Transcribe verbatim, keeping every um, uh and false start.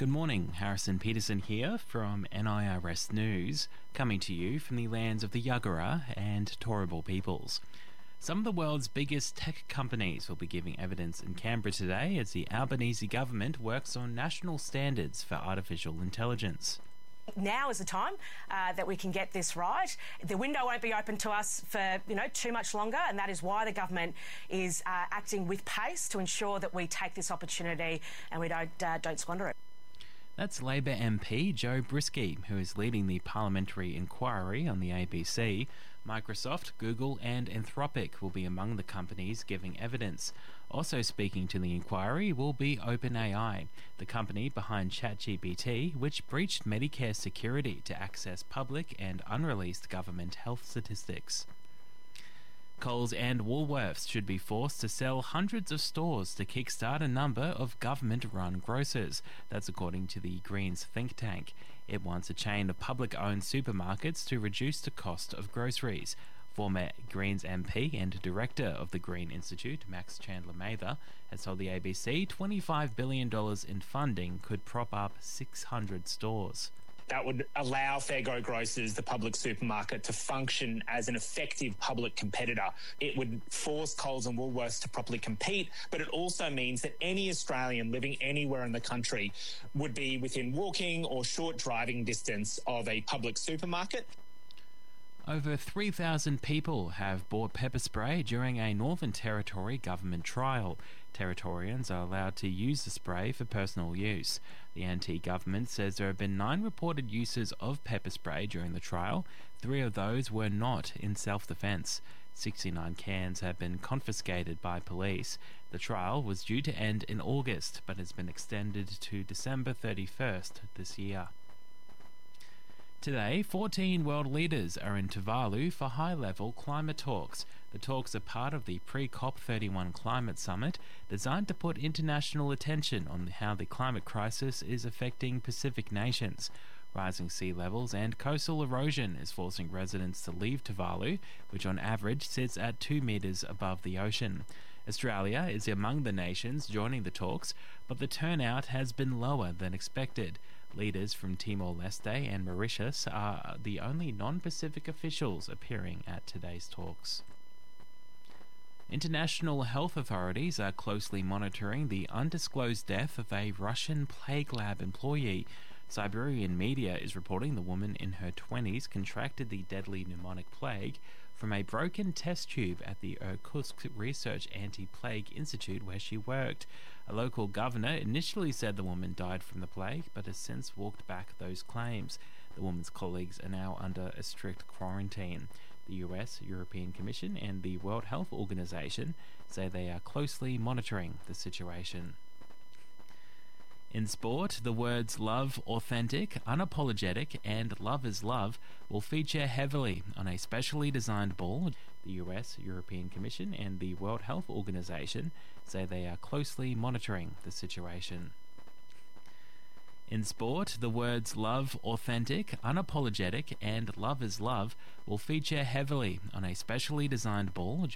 Good morning, Harrison Peterson here from N I R S News, coming to you from the lands of the Yagara and Turrbal peoples. Some of the world's biggest tech companies will be giving evidence in Canberra today as the Albanese government works on national standards for artificial intelligence. Now is the time uh, that we can get this right. The window won't be open to us for, you know, too much longer, and that is why the government is uh, acting with pace to ensure that we take this opportunity and we don't uh, don't squander it. That's Labor M P Joe Brisky, who is leading the parliamentary inquiry on the A B C. Microsoft, Google and Anthropic will be among the companies giving evidence. Also speaking to the inquiry will be OpenAI, the company behind ChatGPT, which breached Medicare security to access public and unreleased government health statistics. Coles and Woolworths should be forced to sell hundreds of stores to kickstart a number of government-run grocers. That's according to the Greens think tank. It wants a chain of public-owned supermarkets to reduce the cost of groceries. Former Greens M P and director of the Green Institute, Max Chandler Mather, has told the A B C twenty-five billion dollars in funding could prop up six hundred stores. That would allow Fairgo Grocers, the public supermarket, to function as an effective public competitor. It would force Coles and Woolworths to properly compete, but it also means that any Australian living anywhere in the country would be within walking or short driving distance of a public supermarket. Over three thousand people have bought pepper spray during a Northern Territory government trial. Territorians are allowed to use the spray for personal use. The N T government says there have been nine reported uses of pepper spray during the trial. Three of those were not in self-defence. sixty-nine cans have been confiscated by police. The trial was due to end in August, but has been extended to December thirty-first this year. Today, fourteen world leaders are in Tuvalu for high-level climate talks. The talks are part of the pre-COP thirty-one climate summit designed to put international attention on how the climate crisis is affecting Pacific nations. Rising sea levels and coastal erosion is forcing residents to leave Tuvalu, which on average sits at two metres above the ocean. Australia is among the nations joining the talks, but the turnout has been lower than expected. Leaders from Timor-Leste and Mauritius are the only non-Pacific officials appearing at today's talks. International health authorities are closely monitoring the undisclosed death of a Russian plague lab employee. Siberian media is reporting the woman in her twenties contracted the deadly pneumonic plague from a broken test tube at the Irkutsk Research Anti-Plague Institute where she worked. A local governor initially said the woman died from the plague, but has since walked back those claims. The woman's colleagues are now under a strict quarantine. The U S, European Commission and the World Health Organization say they are closely monitoring the situation. In sport, the words love, authentic, unapologetic and love is love will feature heavily on a specially designed ball. The U S, European Commission and the World Health Organization say they are closely monitoring the situation. In sport, the words love, authentic, unapologetic and love is love will feature heavily on a specially designed ball